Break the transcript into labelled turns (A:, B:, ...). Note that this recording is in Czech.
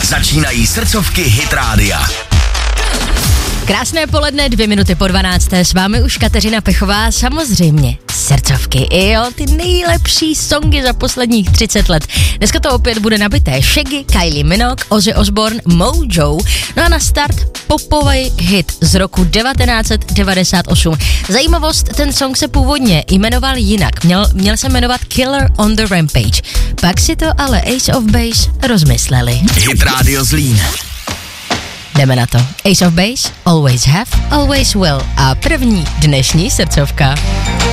A: Začínají srdcovky Hit Rádia.
B: Krásné poledne, 2:02. S vámi už Kateřina Pechová, samozřejmě srdcovky. Jo, ty nejlepší songy za posledních 30 let. Dneska to opět bude nabité. Shaggy, Kylie Minogue, Ozzy Osbourne, Mojo. No a na start popový hit z roku 1998. Zajímavost, ten song se původně jmenoval jinak. Měl se jmenovat Killer on the Rampage. Pak si to ale Ace of Base rozmysleli.
A: Hit Radio Zlín.
B: Jdeme na to. Ace of Base, always have, always will. A první dnešní srdcovka.